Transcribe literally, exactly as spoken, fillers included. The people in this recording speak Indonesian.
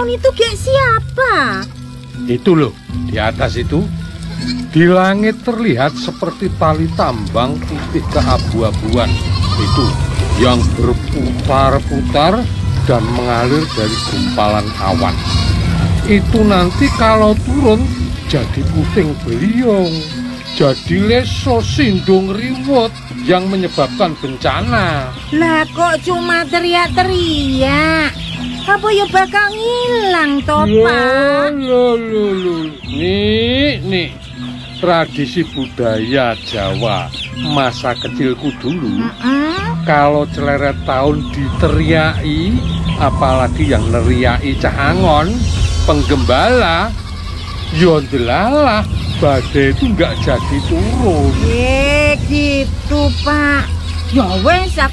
itu kayak siapa? Itu loh, di atas itu. Di langit terlihat seperti tali tambang putih keabu-abuan. Itu yang berputar-putar dan mengalir dari gumpalan awan. Itu nanti kalau turun jadi puting beliung, jadi leso sindung riwut yang menyebabkan bencana. Lah kok cuma teriak-teriak? Apa ya bakal ngilang toh, Pak? Loh, loh, loh. Nih, nih. Tradisi budaya Jawa masa kecilku dulu, Mm-mm. kalau celeret tahun diteriaki, apalagi yang neriaki cahangon, penggembala, yo delalah badai itu nggak jadi turun. Eh gitu, Pak. Ya wes, aku